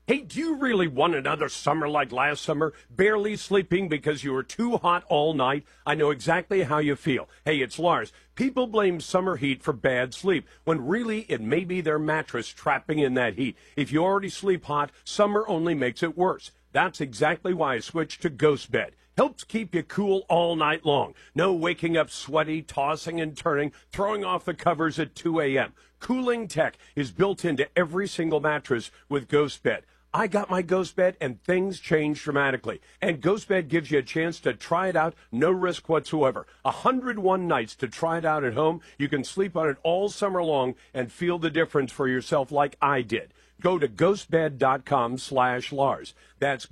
Hey, do you really want another summer like last summer? Barely sleeping because you were too hot all night? I know exactly how you feel. Hey, it's Lars. People blame summer heat for bad sleep, when really it may be their mattress trapping in that heat. If you already sleep hot, summer only makes it worse. That's exactly why I switched to Ghost Bed. Helps keep you cool all night long. No waking up sweaty, tossing and turning, throwing off the covers at 2 a.m. Cooling tech is built into every single mattress with Ghost Bed. I got my Ghost Bed and things changed dramatically. And Ghost Bed gives you a chance to try it out, no risk whatsoever. 101 nights to try it out at home. You can sleep on it all summer long and feel the difference for yourself like I did. Go to ghostbed.com/Lars. That's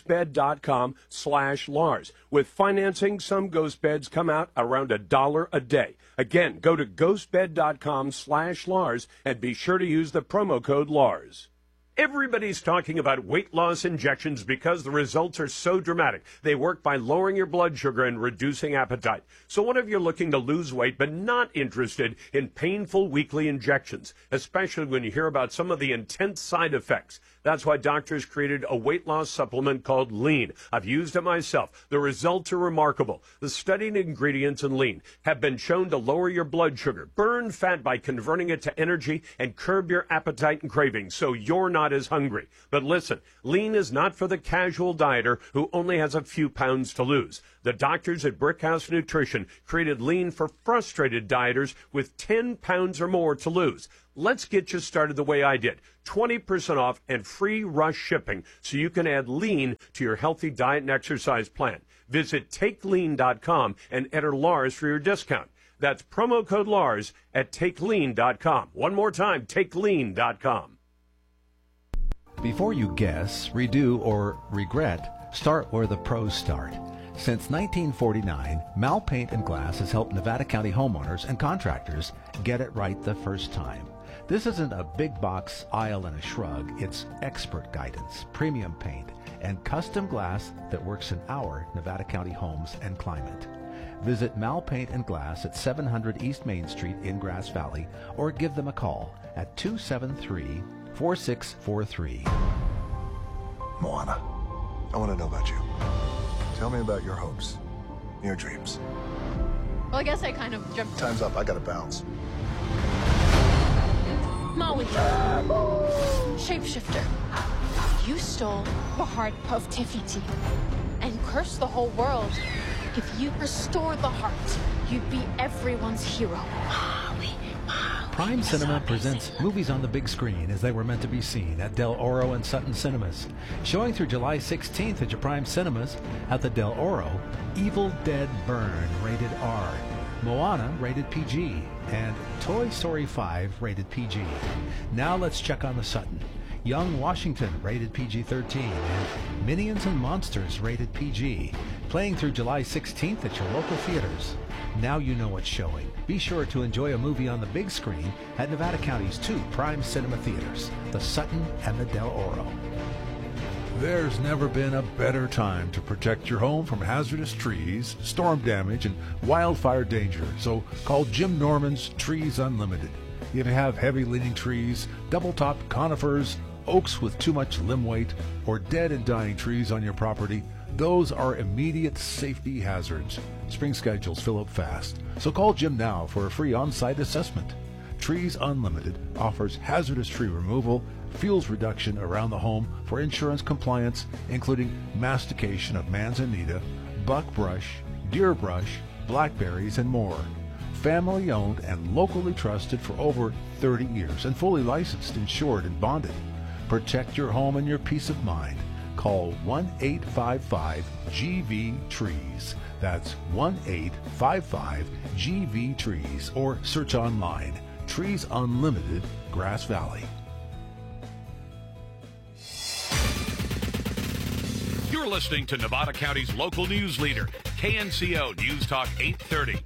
ghostbed.com/Lars. With financing, some Ghost Beds come out around $1 a day. Again, go to ghostbed.com/Lars and be sure to use the promo code Lars. Everybody's talking about weight loss injections because the results are so dramatic. They work by lowering your blood sugar and reducing appetite. So what if you're looking to lose weight but not interested in painful weekly injections, especially when you hear about some of the intense side effects? That's why doctors created a weight loss supplement called Lean. I've used it myself. The results are remarkable. The studied ingredients in Lean have been shown to lower your blood sugar, burn fat by converting it to energy, and curb your appetite and cravings so you're not as hungry. But listen, Lean is not for the casual dieter who only has a few pounds to lose. The doctors at Brickhouse Nutrition created Lean for frustrated dieters with 10 pounds or more to lose. Let's get you started the way I did. 20% off and free rush shipping so you can add Lean to your healthy diet and exercise plan. Visit TakeLean.com and enter Lars for your discount. That's promo code Lars at TakeLean.com. One more time, TakeLean.com. Before you guess, redo, or regret, start where the pros start. Since 1949, Mal Paint and Glass has helped Nevada County homeowners and contractors get it right the first time. This isn't a big box aisle and a shrug. It's expert guidance, premium paint, and custom glass that works in our Nevada County homes and climate. Visit Mal Paint and Glass at 700 East Main Street in Grass Valley or give them a call at 273-4643. Moana, I want to know about you. Tell me about your hopes, your dreams. Well, I guess I kind of jumped. Time's up. I gotta bounce. Maui. Shapeshifter. You stole the heart of Te Fiti and cursed the whole world. If you restored the heart, you'd be everyone's hero. Prime Cinema presents movies on the big screen as they were meant to be seen at Del Oro and Sutton Cinemas. Showing through July 16th at your Prime Cinemas at the Del Oro, Evil Dead Burn, rated R, Moana, rated PG, and Toy Story 5, rated PG. Now let's check on the Sutton. Young Washington, rated PG-13, and Minions and Monsters, rated PG. Playing through July 16th at your local theaters. Now you know what's showing. Be sure to enjoy a movie on the big screen at Nevada County's 2 Prime Cinema theaters, the Sutton and the Del Oro. There's never been a better time to protect your home from hazardous trees, storm damage, and wildfire danger. So call Jim Norman's Trees Unlimited. If you have heavy leaning trees, double-topped conifers, oaks with too much limb weight, or dead and dying trees on your property, those are immediate safety hazards. Spring schedules fill up fast, so call Jim now for a free on-site assessment. Trees Unlimited offers hazardous tree removal, fuels reduction around the home for insurance compliance, including mastication of manzanita, buckbrush, deerbrush, blackberries, and more. Family owned and locally trusted for over 30 years and fully licensed, insured, and bonded. Protect your home and your peace of mind. Call 1-855-GV-TREES. That's 1-855-GV-TREES or search online. Trees Unlimited, Grass Valley. You're listening to Nevada County's local news leader, KNCO News Talk 830.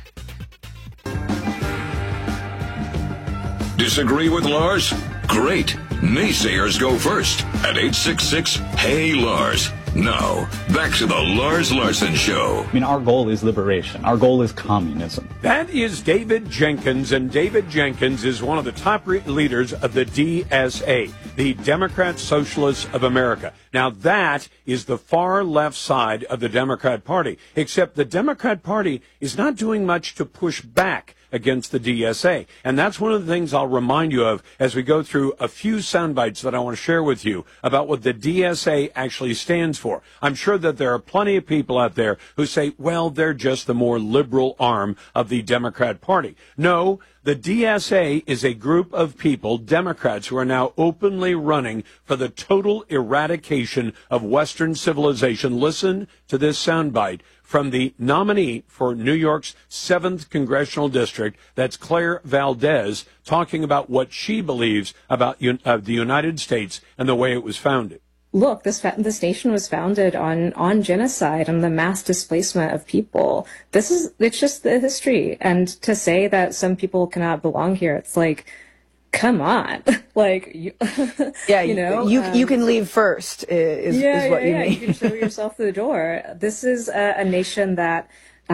Disagree with Lars? Great. Naysayers go first at 866-HEY-LARS. Now, back to the Lars Larson Show. I mean, our goal is liberation. Our goal is communism. That is David Jenkins, and David Jenkins is one of the top leaders of the DSA, the Democrat Socialists of America. Now, that is the far left side of the Democrat Party, except the Democrat Party is not doing much to push back against the DSA. And that's one of the things I'll remind you of as we go through a few sound bites that I want to share with you about what the DSA actually stands for. I'm sure that there are plenty of people out there who say, well, they're just the more liberal arm of the Democrat Party. No, the DSA is a group of people, Democrats, who are now openly running for the total eradication of Western civilization. Listen to this soundbite from the nominee for New York's 7th Congressional District, that's Claire Valdez, talking about what she believes about the United States and the way it was founded. Look, this nation was founded on genocide and the mass displacement of people. It's just the history. And to say that some people cannot belong here, it's like, come on. Like, you know. You can leave first is what you mean. You can show yourself the door. This is a nation that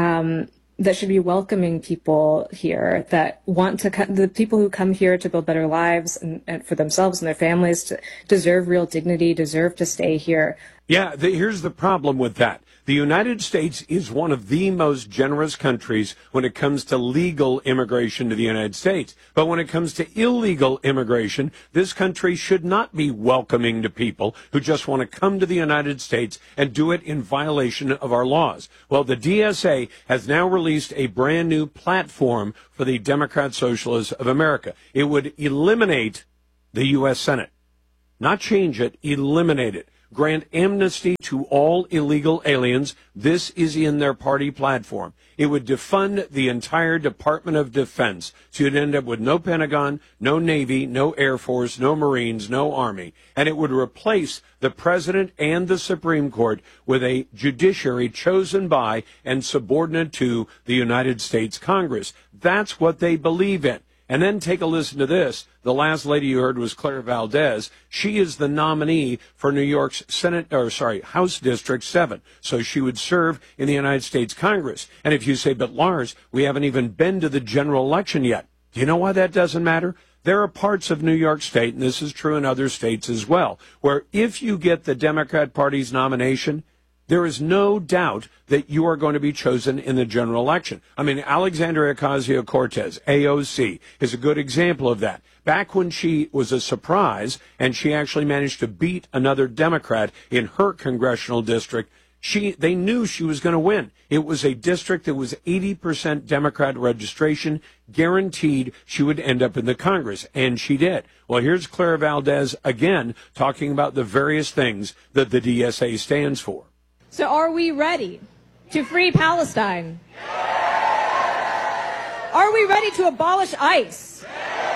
should be welcoming people here, that want to the people who come here to build better lives and for themselves and their families, to deserve real dignity, deserve to stay here. Yeah, here's the problem with that. The United States is one of the most generous countries when it comes to legal immigration to the United States. But when it comes to illegal immigration, this country should not be welcoming to people who just want to come to the United States and do it in violation of our laws. Well, the DSA has now released a brand new platform for the Democrat Socialists of America. It would eliminate the U.S. Senate. Not change it, eliminate it. Grant amnesty to all illegal aliens. This is in their party platform. It would defund the entire Department of Defense. So you'd end up with no Pentagon, no Navy, no Air Force, no Marines, no Army. And it would replace the President and the Supreme Court with a judiciary chosen by and subordinate to the United States Congress. That's what they believe in. And then take a listen to this. The last lady you heard was Claire Valdez. She is the nominee for New York's House District 7. So she would serve in the United States Congress. And if you say, but Lars, we haven't even been to the general election yet. Do you know why that doesn't matter? There are parts of New York State, and this is true in other states as well, where if you get the Democrat Party's nomination, there is no doubt that you are going to be chosen in the general election. I mean, Alexandria Ocasio-Cortez, AOC, is a good example of that. Back when she was a surprise and she actually managed to beat another Democrat in her congressional district, they knew she was going to win. It was a district that was 80% Democrat registration, guaranteed she would end up in the Congress, and she did. Well, here's Claire Valdez again talking about the various things that the DSA stands for. So are we ready to free Palestine? Are we ready to abolish ICE?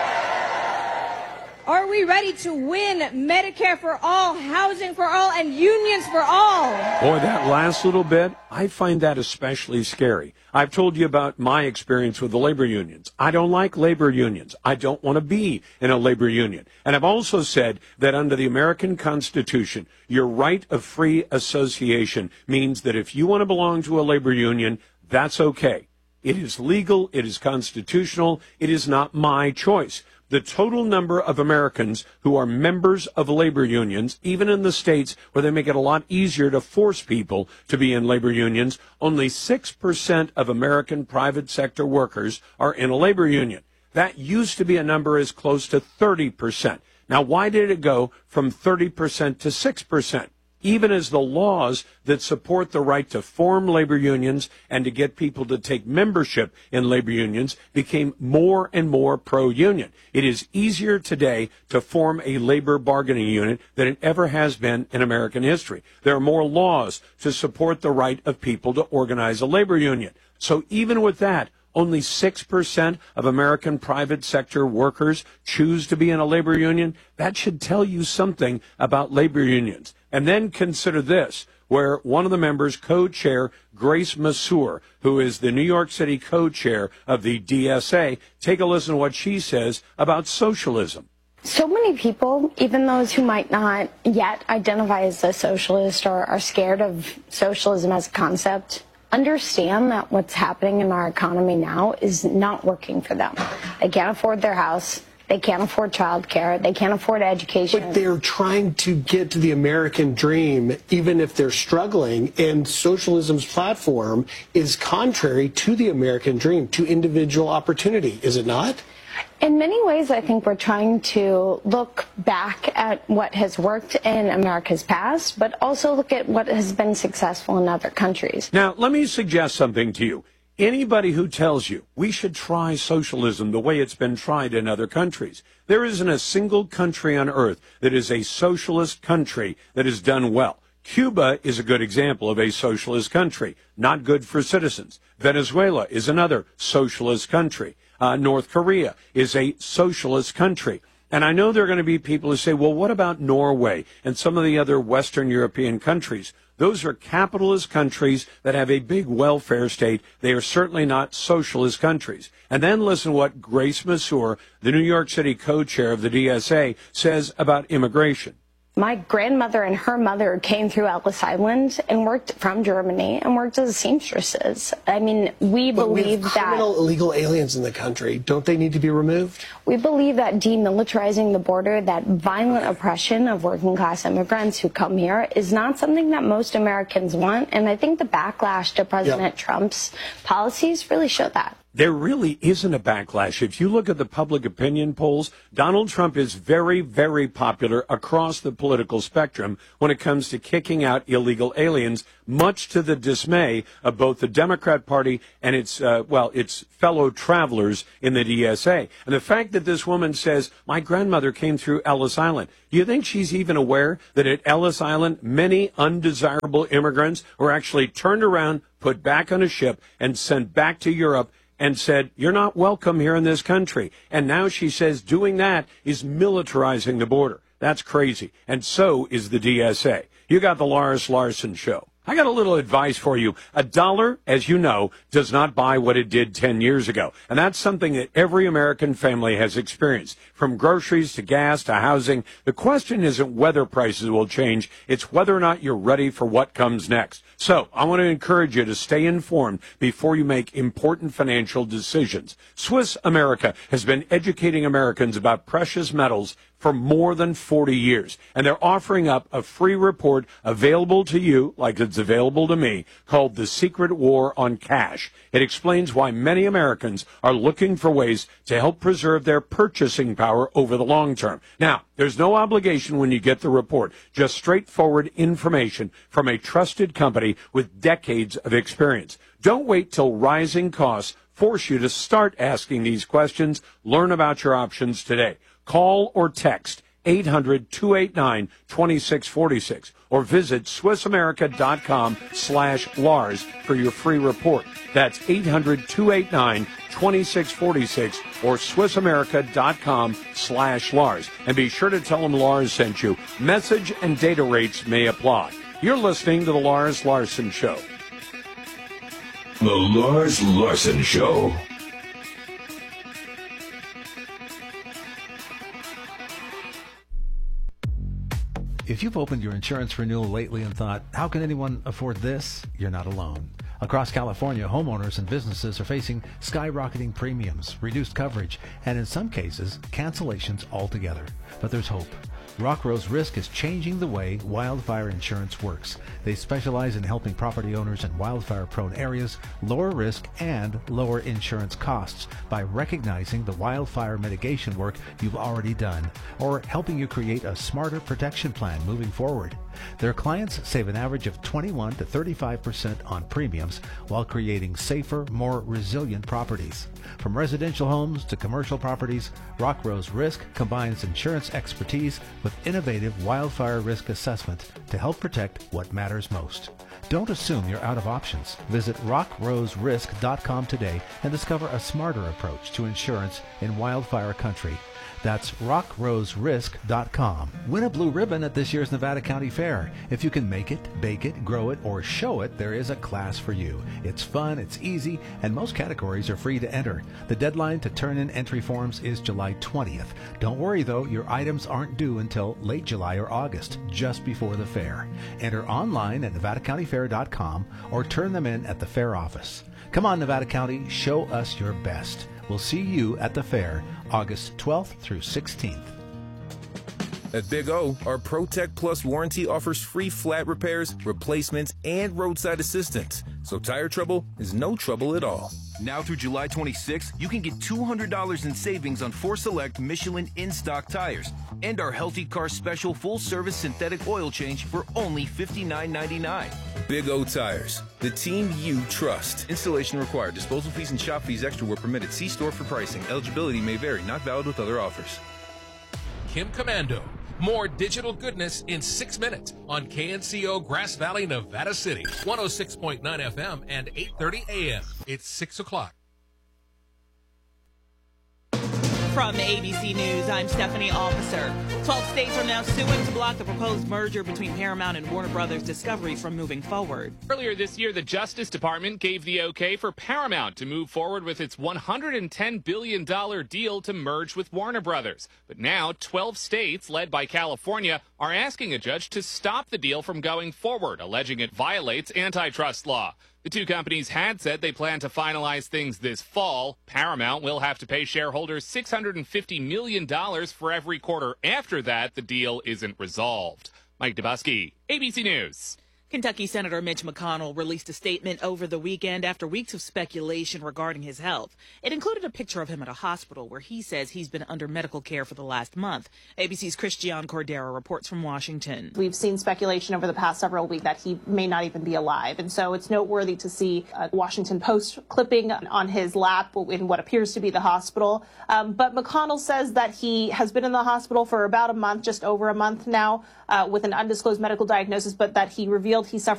Are we ready to win Medicare for all, housing for all, and unions for all? Boy, that last little bit, I find that especially scary. I've told you about my experience with the labor unions. I don't like labor unions. I don't want to be in a labor union. And I've also said that under the American Constitution, your right of free association means that if you want to belong to a labor union, that's okay. It is legal. It is constitutional. It is not my choice. The total number of Americans who are members of labor unions, even in the states where they make it a lot easier to force people to be in labor unions, only 6% of American private sector workers are in a labor union. That used to be a number as close to 30%. Now, why did it go from 30% to 6%? Even as the laws that support the right to form labor unions and to get people to take membership in labor unions became more and more pro-union. It is easier today to form a labor bargaining unit than it ever has been in American history. There are more laws to support the right of people to organize a labor union. So even with that, only 6% of American private sector workers choose to be in a labor union. That should tell you something about labor unions. And then consider this, where one of the members, co-chair Grace Masur, who is the New York City co-chair of the DSA, take a listen to what she says about socialism. So many people, even those who might not yet identify as a socialist or are scared of socialism as a concept, understand that what's happening in our economy now is not working for them. They can't afford their house. They can't afford childcare. They can't afford education. But they're trying to get to the American dream, even if they're struggling. And socialism's platform is contrary to the American dream, to individual opportunity, is it not? In many ways, I think we're trying to look back at what has worked in America's past, but also look at what has been successful in other countries. Now, let me suggest something to you. Anybody who tells you we should try socialism the way it's been tried in other countries, there isn't a single country on earth that is a socialist country that has done well. Cuba is a good example of a socialist country, not good for citizens. Venezuela is another socialist country. North Korea is a socialist country. And I know there are going to be people who say, well, what about Norway and some of the other Western European countries? Those are capitalist countries that have a big welfare state. They are certainly not socialist countries. And then listen what Grace Masur, the New York City co-chair of the DSA, says about immigration. My grandmother and her mother came through Ellis Island and worked from Germany and worked as seamstresses. I mean, we believe that criminal illegal aliens in the country, don't they need to be removed? We believe that demilitarizing the border, that violent oppression of working class immigrants who come here is not something that most Americans want. And I think the backlash to President Trump's policies really show that. There really isn't a backlash. If you look at the public opinion polls, Donald Trump is very, very popular across the political spectrum when it comes to kicking out illegal aliens, much to the dismay of both the Democrat Party and its fellow travelers in the DSA. And the fact that this woman says, my grandmother came through Ellis Island, do you think she's even aware that at Ellis Island, many undesirable immigrants were actually turned around, put back on a ship, and sent back to Europe and said, you're not welcome here in this country. And now she says doing that is militarizing the border. That's crazy. And so is the DSA. You got the Lars Larson Show. I got a little advice for you. A dollar, as you know, does not buy what it did 10 years ago. And that's something that every American family has experienced. From groceries to gas to housing, the question isn't whether prices will change. It's whether or not you're ready for what comes next. So I want to encourage you to stay informed before you make important financial decisions. Swiss America has been educating Americans about precious metals for more than 40 years. And they're offering up a free report available to you, like it's available to me, called The Secret War on Cash. It explains why many Americans are looking for ways to help preserve their purchasing power over the long term. Now, there's no obligation when you get the report, just straightforward information from a trusted company with decades of experience. Don't wait till rising costs force you to start asking these questions. Learn about your options today. Call or text 800-289-2646 or visit SwissAmerica.com/Lars for your free report. That's 800-289-2646 or SwissAmerica.com/Lars. And be sure to tell them Lars sent you. Message and data rates may apply. You're listening to The Lars Larson Show. The Lars Larson Show. If you've opened your insurance renewal lately and thought, how can anyone afford this? You're not alone. Across California, homeowners and businesses are facing skyrocketing premiums, reduced coverage, and in some cases, cancellations altogether. But there's hope. Rock Rose Risk is changing the way wildfire insurance works. They specialize in helping property owners in wildfire-prone areas lower risk and lower insurance costs by recognizing the wildfire mitigation work you've already done or helping you create a smarter protection plan moving forward. Their clients save an average of 21 to 35% on premiums while creating safer, more resilient properties. From residential homes to commercial properties, Rock Rose Risk combines insurance expertise with innovative wildfire risk assessment to help protect what matters most. Don't assume you're out of options. Visit rockroserisk.com today and discover a smarter approach to insurance in wildfire country. That's rockroserisk.com. Win a blue ribbon at this year's Nevada County Fair. If you can make it, bake it, grow it, or show it, there is a class for you. It's fun, it's easy, and most categories are free to enter. The deadline to turn in entry forms is July 20th. Don't worry though, your items aren't due until late July or August, just before the fair. Enter online at nevadacountyfair.com or turn them in at the fair office. Come on, Nevada County, show us your best. We'll see you at the fair, August 12th through 16th. At Big O, our ProTech Plus warranty offers free flat repairs, replacements, and roadside assistance. So tire trouble is no trouble at all. Now through July 26th, you can get $200 in savings on 4 select Michelin in-stock tires and our Healthy Car Special full-service synthetic oil change for only $59.99. Big O Tires, the team you trust. Installation required. Disposal fees and shop fees extra where permitted. See store for pricing. Eligibility may vary. Not valid with other offers. Kim Commando. More digital goodness in 6 minutes on KNCO Grass Valley, Nevada City. 106.9 FM and 8:30 a.m. It's 6 o'clock. From ABC News, I'm Stephanie Officer. 12 states are now suing to block the proposed merger between Paramount and Warner Brothers Discovery from moving forward. Earlier this year, the Justice Department gave the okay for Paramount to move forward with its $110 billion deal to merge with Warner Brothers. But now, 12 states, led by California, are asking a judge to stop the deal from going forward, alleging it violates antitrust law. The two companies had said they plan to finalize things this fall. Paramount will have to pay shareholders $650 million for every quarter after that the deal isn't resolved. Mike Dubusky, ABC News. Kentucky Senator Mitch McConnell released a statement over the weekend after weeks of speculation regarding his health. It included a picture of him at a hospital where he says he's been under medical care for the last month. ABC's Christiane Cordero reports from Washington. We've seen speculation over the past several weeks that he may not even be alive. And so it's noteworthy to see a Washington Post clipping on his lap in what appears to be the hospital. But McConnell says that he has been in the hospital for about a month, just over a month now, with an undisclosed medical diagnosis, but that he revealed he suffered